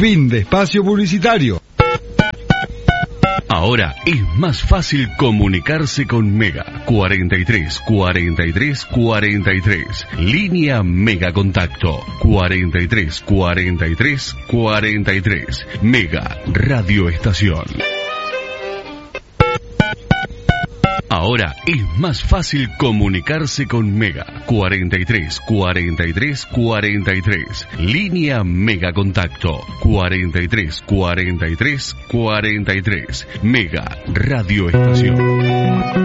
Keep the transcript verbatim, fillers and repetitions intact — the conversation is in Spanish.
Fin de espacio publicitario. Ahora es más fácil comunicarse con Mega. cuarenta y tres, cuarenta y tres, cuarenta y tres. Línea Mega Contacto. cuarenta y tres, cuarenta y tres, cuarenta y tres. Mega Radio Estación. Ahora es más fácil comunicarse con Mega. cuarenta y tres, cuarenta y tres, cuarenta y tres. Línea Mega Contacto. cuarenta y tres, cuarenta y tres, cuarenta y tres. Mega Radio Estación.